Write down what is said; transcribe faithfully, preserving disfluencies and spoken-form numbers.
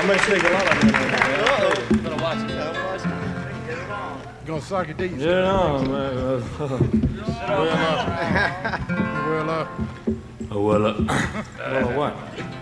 make sure they get a lot of them. I'm gonna watch it. I'm watching it. Gonna suck your dick. Get it on, man. Well up. Well up. Oh, well, uh, well, uh, what?